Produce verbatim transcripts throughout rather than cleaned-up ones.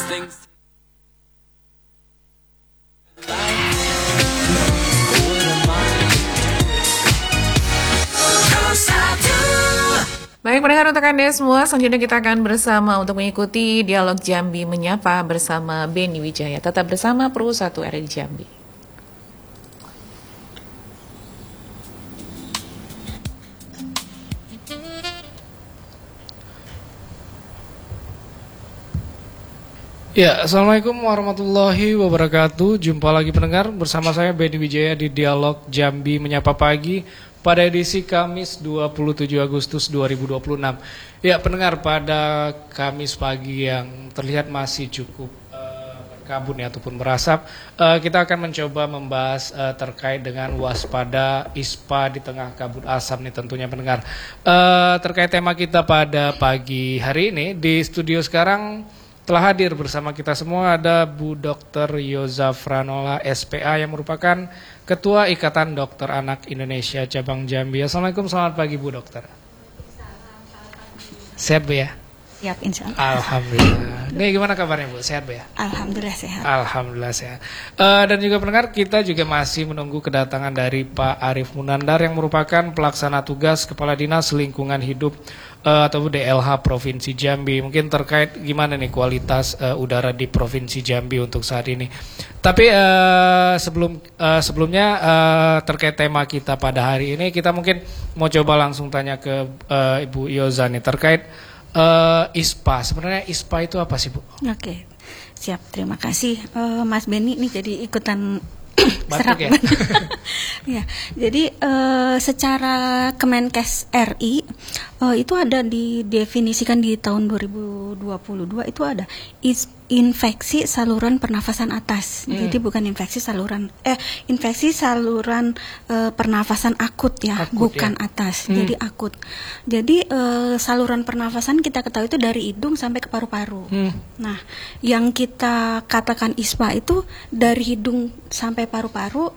things. Baik pendengar, untuk Anda semua, selanjutnya kita akan bersama untuk mengikuti Dialog Jambi Menyapa bersama Beni Wijaya. Tetap bersama Pro satu R I Jambi. Ya, Assalamualaikum warahmatullahi wabarakatuh. Jumpa lagi pendengar bersama saya Beni Wijaya di Dialog Jambi Menyapa Pagi pada edisi Kamis dua puluh tujuh Agustus dua ribu dua puluh enam. Ya pendengar, pada Kamis pagi yang terlihat masih cukup uh, berkabut ya, ataupun berasap, uh, kita akan mencoba membahas uh, terkait dengan waspada ispa di tengah kabut asap nih tentunya pendengar. Uh, terkait tema kita pada pagi hari ini, di studio sekarang telah hadir bersama kita semua ada Bu Dokter Yoza Franola S P A yang merupakan Ketua Ikatan Dokter Anak Indonesia Cabang Jambi. Assalamualaikum, selamat pagi Bu Dokter. Sehat Bu ya? Siap, insya Allah. Alhamdulillah. Nih gimana kabarnya Bu? Sehat Bu ya? Alhamdulillah sehat. Alhamdulillah sehat. Uh, dan juga pendengar, kita juga masih menunggu kedatangan dari Pak Arief Munandar yang merupakan pelaksana tugas Kepala Dinas Lingkungan Hidup uh, atau D L H Provinsi Jambi. Mungkin terkait gimana nih kualitas uh, udara di Provinsi Jambi untuk saat ini. Tapi uh, sebelum uh, sebelumnya uh, terkait tema kita pada hari ini, kita mungkin mau coba langsung tanya ke uh, Ibu Yoza nih terkait Uh, ispa. Sebenarnya ispa itu apa sih Bu? Oke, siap. Terima kasih uh, Mas Beni. Ini jadi ikutan Batuk ya? Ya, jadi uh, secara Kemenkes R I uh, itu ada didefinisikan di tahun dua ribu dua puluh dua, itu ada is infeksi saluran pernafasan atas. Hmm. Jadi bukan infeksi saluran eh infeksi saluran uh, pernafasan akut ya, akut, bukan ya? Atas. Hmm. Jadi akut. Jadi uh, saluran pernafasan kita ketahui itu dari hidung sampai ke paru-paru. Hmm. Nah, yang kita katakan ispa itu dari hidung sampai paru-paru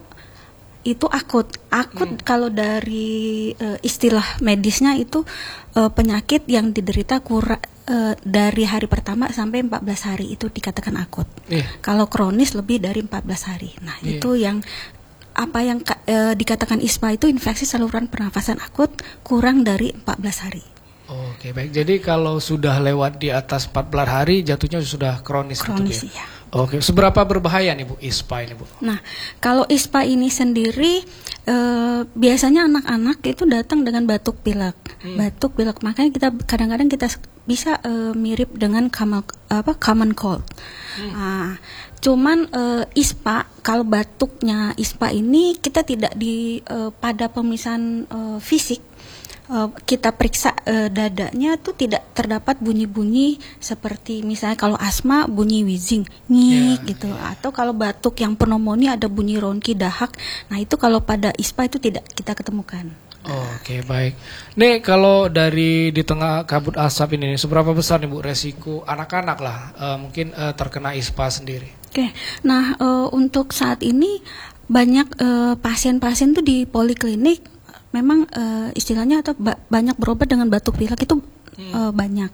itu akut. Akut hmm. kalau dari uh, istilah medisnya itu uh, penyakit yang diderita kurang uh, dari hari pertama sampai empat belas hari, itu dikatakan akut. Yeah. Kalau kronis lebih dari empat belas hari. Nah, yeah. itu yang apa yang uh, dikatakan ispa itu infeksi saluran pernafasan akut kurang dari empat belas hari. Oke, baik. Jadi kalau sudah lewat di atas empat belas hari jatuhnya sudah kronis. Kronis gitu ya? Iya. Oke, seberapa berbahaya nih Bu ispa ini Bu? Nah, kalau ispa ini sendiri e, biasanya anak-anak itu datang dengan batuk pilek, hmm. batuk pilek. Makanya kita kadang-kadang kita bisa e, mirip dengan common, apa common cold. Hmm. Nah, cuman e, ispa, kalau batuknya ispa ini kita tidak di e, pada pemisahan e, fisik. Uh, kita periksa uh, dadanya tuh tidak terdapat bunyi-bunyi seperti misalnya kalau asma bunyi wheezing, nyik yeah, gitu, yeah. Atau kalau batuk yang pneumonia ada bunyi ronki, dahak. Nah itu kalau pada ispa itu tidak kita ketemukan. Oh, Oke okay, baik. Nih kalau dari di tengah kabut asap ini, seberapa besar nih Bu resiko anak-anak lah uh, mungkin uh, terkena ispa sendiri? Oke, okay. Nah uh, untuk saat ini banyak uh, pasien-pasien tuh di poliklinik memang uh, istilahnya atau ba- banyak berobat dengan batuk pilek itu hmm. uh, banyak.